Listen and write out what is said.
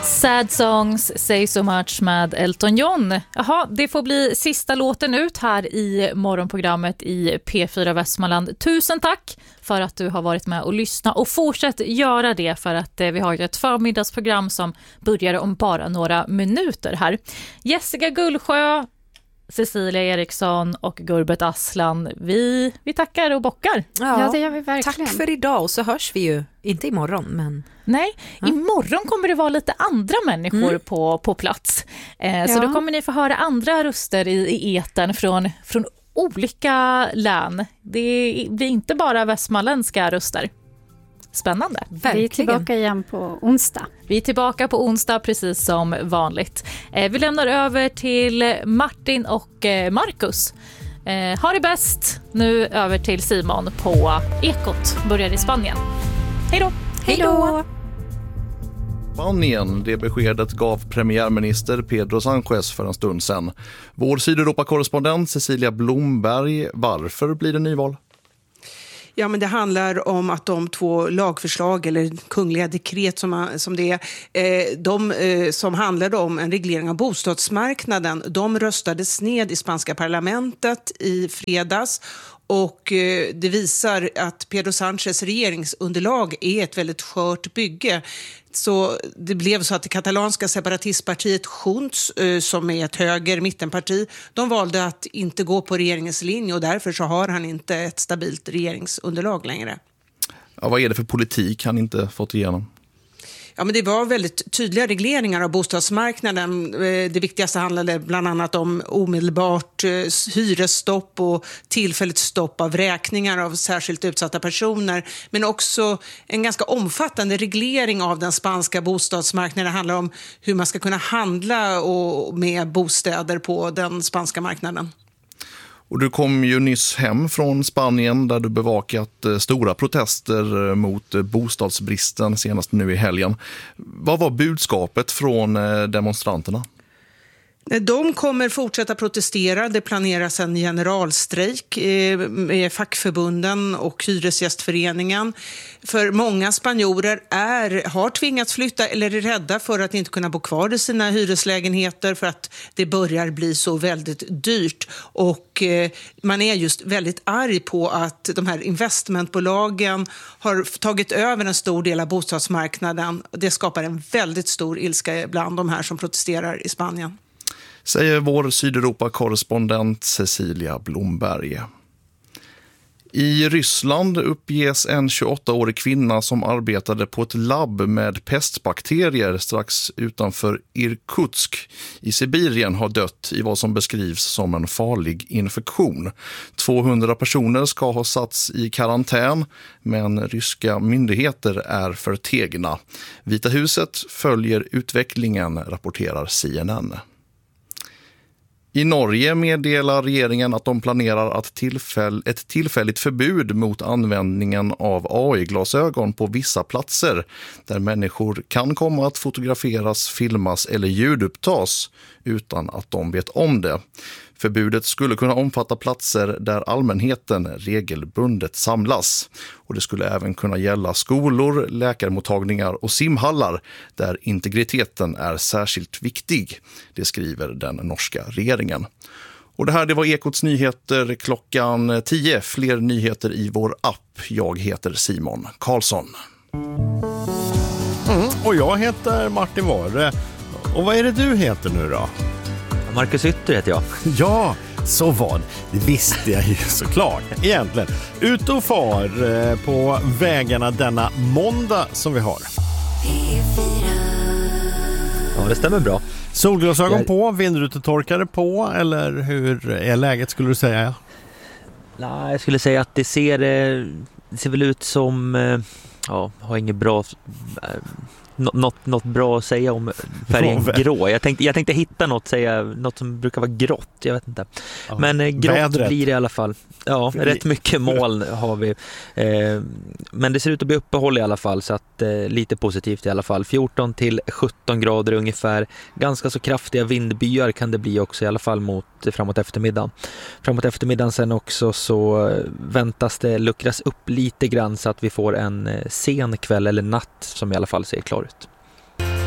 Sad Songs, Say So Much med Elton John. Jaha, det får bli sista låten ut här i morgonprogrammet i P4 Västmanland. Tusen tack för att du har varit med och lyssnat och fortsätt göra det för att vi har ett förmiddagsprogram som börjar om bara några minuter här. Jessica Gullsjö, Cecilia Eriksson och Gurbet Aslan, vi tackar och bockar. Ja, det gör vi verkligen. Tack för idag, och så hörs vi ju, inte imorgon men... Nej, imorgon kommer det vara lite andra människor på plats. Så då kommer ni få höra andra röster i etern från olika län. Det blir inte bara västmanländska röster. Spännande. Verkligen. Vi är tillbaka igen på onsdag. Vi är tillbaka på onsdag precis som vanligt. Vi lämnar över till Martin och Marcus. Ha det bäst. Nu över till Simon på Ekot. Börjar i Spanien. Hej då! Hej då! Spanien, det beskedet gav premiärminister Pedro Sánchez för en stund sedan. Vår Sydeuropa-korrespondent Cecilia Blomberg, varför blir det nyval? Ja, men det handlar om att de två lagförslag eller kungliga dekret som det är, de som handlade om en reglering av bostadsmarknaden, de röstades ned i spanska parlamentet i fredags. Och det visar att Pedro Sánchez regeringsunderlag är ett väldigt skört bygge. Så det blev så att det katalanska separatistpartiet Junts, som är ett höger-mittenparti, de valde att inte gå på regeringens linje och därför så har han inte ett stabilt regeringsunderlag längre. Ja, vad är det för politik han inte fått igenom? Ja, men det var väldigt tydliga regleringar av bostadsmarknaden. Det viktigaste handlade bland annat om omedelbart hyresstopp och tillfälligt stopp av räkningar av särskilt utsatta personer. Men också en ganska omfattande reglering av den spanska bostadsmarknaden. Det handlar om hur man ska kunna handla med bostäder på den spanska marknaden. Och du kom ju nyss hem från Spanien där du bevakat stora protester mot bostadsbristen senast nu i helgen. Vad var budskapet från demonstranterna? De kommer fortsätta protestera. Det planeras en generalstrejk med fackförbunden och hyresgästföreningen. För många spanjorer har tvingats flytta eller är rädda för att inte kunna bo kvar i sina hyreslägenheter för att det börjar bli så väldigt dyrt. Och man är just väldigt arg på att de här investmentbolagen har tagit över en stor del av bostadsmarknaden. Det skapar en väldigt stor ilska bland de här som protesterar i Spanien. Säger vår Sydeuropa-korrespondent Cecilia Blomberg. I Ryssland uppges en 28-årig kvinna som arbetade på ett labb med pestbakterier strax utanför Irkutsk i Sibirien har dött i vad som beskrivs som en farlig infektion. 200 personer ska ha satts i karantän, men ryska myndigheter är förtegna. Vita huset följer utvecklingen, rapporterar CNN. I Norge meddelar regeringen att de planerar att ett tillfälligt förbud mot användningen av AI-glasögon på vissa platser där människor kan komma att fotograferas, filmas eller ljudupptas utan att de vet om det. Förbudet skulle kunna omfatta platser där allmänheten regelbundet samlas. Och det skulle även kunna gälla skolor, läkarmottagningar och simhallar där integriteten är särskilt viktig. Det skriver den norska regeringen. Och det var Ekots nyheter klockan 10. Fler nyheter i vår app. Jag heter Simon Karlsson. Och jag heter Martin Ware. Och vad är det du heter nu då? Marcus Ytter heter jag. Ja, så var det visste jag ju såklart. Egentligen. Ut och far på vägarna denna måndag som vi har. Ja, det stämmer bra. Solglasögon på, vindrutetorkare på, eller hur är läget skulle du säga? Nej, jag skulle säga att det ser väl ut som har inget bra något bra att säga om färgen grå. Jag tänkte hitta något som brukar vara grått, jag vet inte. Ja, men grått vädret blir det i alla fall. Ja, rätt mycket moln har vi. Men det ser ut att bli uppehåll i alla fall, så att lite positivt i alla fall. 14 till 17 grader ungefär. Ganska så kraftiga vindbyar kan det bli också i alla fall framåt eftermiddagen. Framåt eftermiddagen sen också så väntas det luckras upp lite grann så att vi får en sen kväll eller natt som i alla fall ser klar ut.